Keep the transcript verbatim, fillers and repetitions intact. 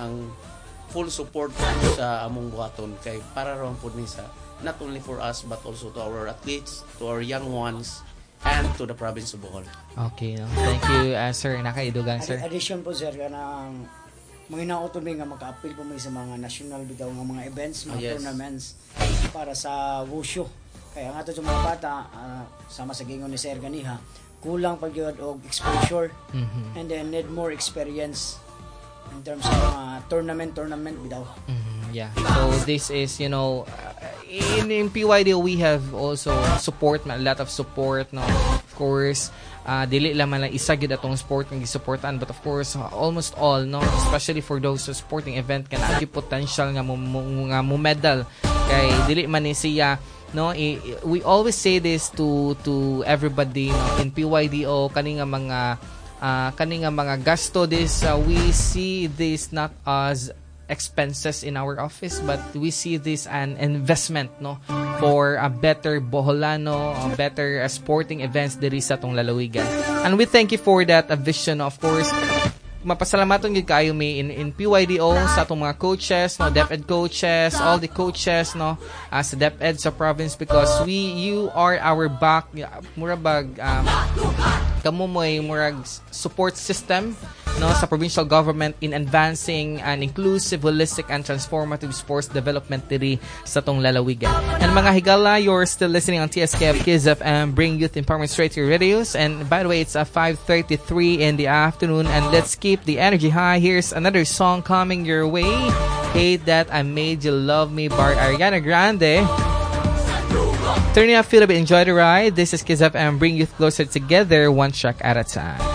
ang full support sa among buhaton kay para ron pud ni sa not only for us but also to our athletes, to our young ones, and to the province of Bohol. Okay, no? Thank you, uh, sir. Nakaidugang, sir. Addition po, sir, kanang mga hinaot mi nga maka-appeal po mi sa mga national bitaw nga mga events, mga Oh, yes. tournaments para sa wushu. Kaya nga to sa mga bata, uh, sama sa gingon ni Sir ganiha, kulang pag yun og exposure Mhm. and then need more experience in terms of mga tournament tournament bitaw. Mhm, yeah. So this is, you know, uh, in in P Y D we have also support, a lot of support, no. Of course, uh, dili lang man lang isa gid atong sport nga gisuportan, but of course uh, almost all, no, especially for those uh, sporting event kan agi potential nga mo mo- nga mo medal kay dili man ni siya, no. I, i- we always say this to to everybody, no, in P Y D O kani nga mga uh, kani nga mga gasto this, uh, we see this not as expenses in our office, but we see this an investment, no, for a better Boholano, a better uh, sporting events diri sa tong lalawigan. And we thank you for that uh, vision, of course. Mapasalamaton gid kayo mi in in P Y D O sa atong mga coaches, no, DepEd coaches, all the coaches, no, as uh, DepEd sa province, because we you are our back, murabag um, kamo mo'y murag support system, no, sa provincial government in advancing an inclusive, holistic, and transformative sports development diri sa tong lalawigan. And mga higala, you're still listening on T S K F Kids F M, bring youth empowerment straight to your radios. And by the way, it's uh, five thirty-three in the afternoon, and let's keep the energy high. Here's another song coming your way, Hate That I Made You Love Me by Ariana Grande. Turn it up, feel a bit, enjoy the ride. This is Kids F M, bring youth closer together, one track at a time.